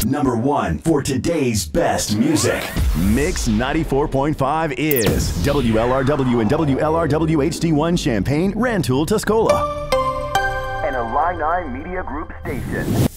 Number 1 for today's best music. Mix 94.5 is WLRW and WLRW HD1 Champaign, Rantoul, Tuscola. An Illini Media Group station.